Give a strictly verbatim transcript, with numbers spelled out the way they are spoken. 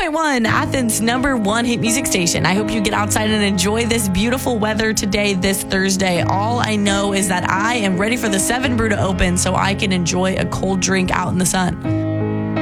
point one, Athens' number one hit music station. I hope you get outside and enjoy this beautiful weather today, this Thursday. All I know is that I am ready for the seven brew to open so I can enjoy a cold drink out in the sun.